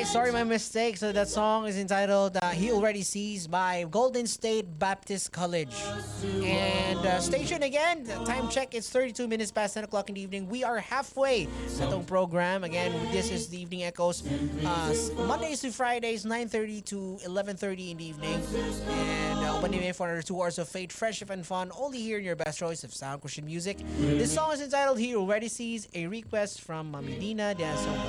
sorry, my mistake. So that song is entitled He Already Sees by Golden State Baptist College. And station again, the time check, it's 32 minutes past 10 o'clock in the evening. We are halfway sa itong program. Again, this is the Evening Echoes. Mondays to Fridays, 9:30 to 11:30 in the evening. And opening for another 2 hours of Fate, fresh and fun, only here in your best choice of sound Christian music. This song is entitled He Already Sees, a request from Medina de